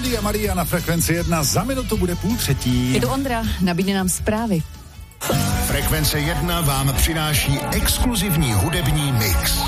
Julia Maria na Frekvenci 1, za minutu bude 2:30. Je to Ondra, nabídne nám zprávy. Frekvence 1 vám přináší exkluzivní hudební mix.